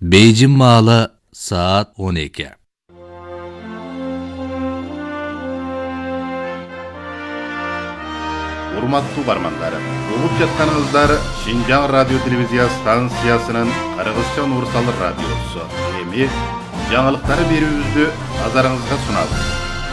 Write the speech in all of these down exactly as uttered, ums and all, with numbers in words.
Beyjin malı saat on iki. Урматтуу бармандар, угуп жатканыңыздар Шинжаң радио телевизия станциясынын Кыргызча универсал радиосу. Эми жаңылыктары берүүбүздү назарыңызга сунабыз.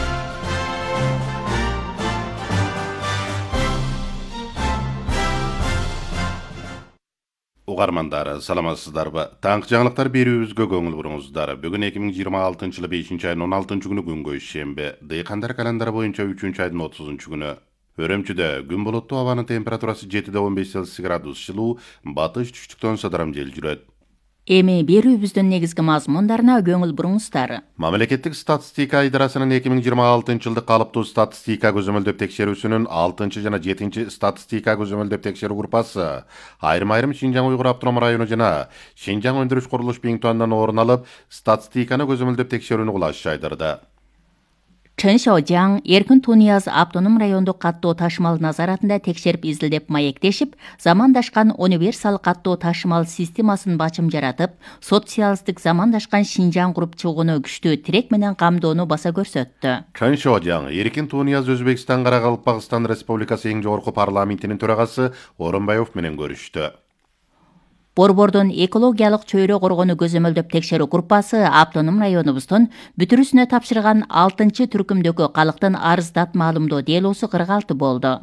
Угармандар, саламатсыздарбы? Таңк жаңылыктар берүүбүзгө көңүл буруңуздар. Бүгүн эки миң жыйырма алтынчы жылы бешинчи айдын он алтынчы күнү күнгө шембе. Дыйкандар календары боюнча үчүнчү айдын отузунчу күнү. Өрөмчүдө күн булуттуу, абанын температурасы жетиде он беш Цельсий градус жылуу, батыш түштүктөн садарам жел жүрөт. Эми берүүбүздүн негизги мазмундарына көңүл буруңуздар. Мамлекеттик статистика идарасынын эки миң жыйырма алтынчы жылдык калыптуу статистика көзөмөлдөп текшерүүсүнүн алтынчы жана жетинчи статистика көзөмөлдөп текшерүү группасы айрым-айрым Шинжаң Уйгур автоном району жана Шинжаң өндүрүш курулуш Биңтуандан орун алып, статистиканы көзөмөлдөп текшерүүнү кулаш жайдырды. Чын Шаожаң Эркин Тунияз автоном райондук каттоо ташымал назаратында текшерип изилдеп маектешип, замандашкан универсал каттоо ташымал системасын бачым жаратып, социалисттик замандашкан Шинжаң куруп чыгууну күчтүү тирек менен камдоону баса көрсөттү. Чын Шаожаң Эркин Тунияз Өзбекстан Каракалпакстан Республикасы эң жогорку парламентинин төрагасы Орунбаев менен көрүштү. Борбордун экологиялык чөйрө коргону көзөмөлдөп текшерүү группасы автоном районубуздун бүтүрүсүнө тапшырган алтынчы түркүмдөгү калктын арыздат маалымдоо делосу кырк алты болду.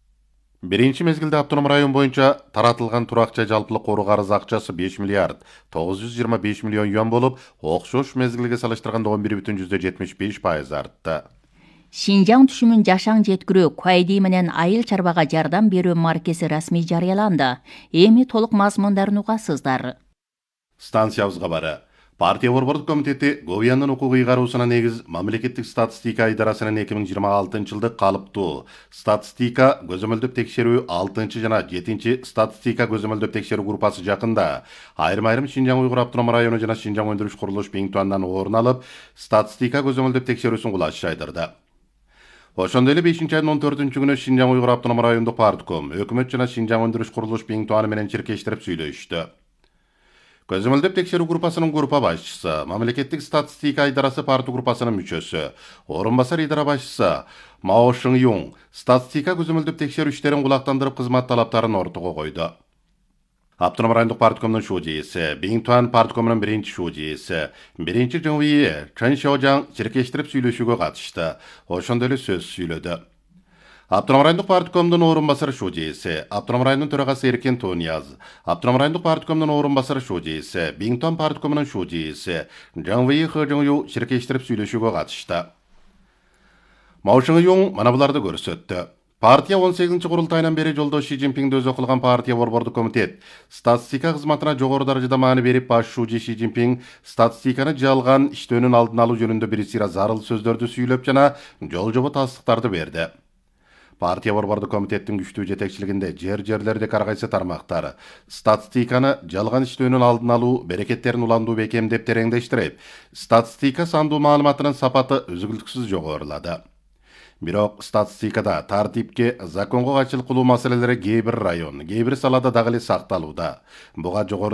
Биринчи мезгилде автоном район боюнча таратылган турак жай жалпылык кору карыз акчасы беш миллиард тогуз жүз жыйырма беш миллион юан болуп, окшош мезгилге салыштырганда он бир бүтүн жүздө жетимиш беш пайыз артты. Шинжаң түшүмүн жашаң жеткирүү Куайди менен айыл чарбага жардам берүү маркеси расмий жарыяланды. Эми толук мазмундарын угасыздар. Станциябызга бары. Партия борбордук комитети Говияндын укук ыйгаруусуна негиз мамлекеттик статистика идарасынын эки миң жыйырма алтынчы жылдык калыптуу статистика көзөмөлдөп текшерүү алтынчы жана жетинчи статистика көзөмөлдөп текшерүү группасы жакында айрым-айрым Шинжаң Уйгур автоном району жана Шинжаң өндүрүш курулуш Биңтуандан орун алып, статистика көзөмөлдөп текшерүүсүн кулаш жайдырды. Ошондой эле бешинчи айдын он төртүнчү күнү Шинжаң Уйгур автоном райондук партком, өкмөт жана Шинжаң өндүрүш курулуш Биңтуаны менен чиркештирип сүйлөштү. Көзөмөлдөп текшерүү группасынын группа башчысы, мамлекеттик статистика идарасы парты группасынын мүчөсү, орун басар идара башчысы Мао Шыңюң статистика көзөмөлдөп текшерүү иштерин кулактандырып кызмат талаптарын ортого койду. Автоном райондук парткомдун шуудиеси, Биңтуан парткомунун биринчи шуудиеси, биринчи жыңвийи Чын Шаожаң чиркештирип сүйлөшүүгө катышты. Ошондой эле сөз сүйлөдү. Автоном райондук парткомдун орун басары шуудиеси, автоном районунун төрагасы Эркин Тунияз, автоном райондук парткомдун орун басары шуудиеси, Биңтуан парткомунун шуудиеси Жыңвийи Хыжыңю чиркештирип сүйлөшүүгө катышты. Мао Шыңюң мына буларды көрсөттү. Партия он сегизинчи курултайынан бери жолдош Ши Цзиньпиңди өзү кылган партия борбордук комитет статистика кызматына жогору даражада маани берип, баш шуужи Ши Цзиньпиң статистиканы жалган иштөөнүн алдын алуу жөнүндө бир сыйра зарыл сөздөрдү сүйлөп жана жол жобо тастыктарды берди. Партия борбордук комитеттин күчтүү жетекчилигинде жер-жерлердеги ар кайсы тармактар статистиканы жалган иштөөнүн алдын алуу, берекеттерин уландуу бекемдеп тереңдештирип, статистика сандуу маалыматынын сапаты үзгүлтүксүз жогорулады. Бирок статистикада тартипке, законго кайшылык кылуу маселелери кээ бир район, кээ бир салада дагы эле сакталууда. Буга жогору